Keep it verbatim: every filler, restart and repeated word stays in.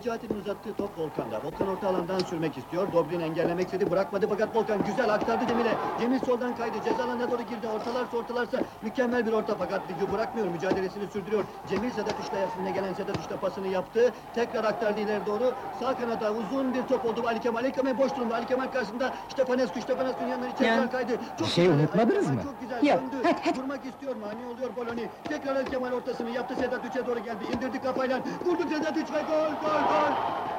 Necati'nin uzattığı top Volkan'da. Volkan orta alandan sürmek istiyor. Dobrin engellemek istedi, bırakmadı fakat Volkan güzel aktardı Cemil'e. Cemil soldan kaydı, ceza alanına doğru girdi. Ortalarsa ortalarsa mükemmel bir orta fakat Ligi bırakmıyor, mücadelesini sürdürüyor. Cemil Sedat Uç'ta yasında gelen Sedat Uç'ta pasını yaptı. Tekrar aktardı ileri doğru. Sağ kanada uzun bir top oldu Ali Kemal. Ali Kemal boş durumda. Ali Kemal karşısında Stefanescu, Stefanescu'nun yanından içeri Ya, kaydı. bir şey güzel. unutmadınız Ali Kemal mı? Çok güzel Yok, döndü. hadi, hadi. Vurmak istiyor, mani oluyor Poloni. Tekrar Ali Kemal ortasını yaptı, Sedat Üç'e doğru geldi. İndirdi kafayla. Vurdu Sedat Üç ve gol, gol, gol!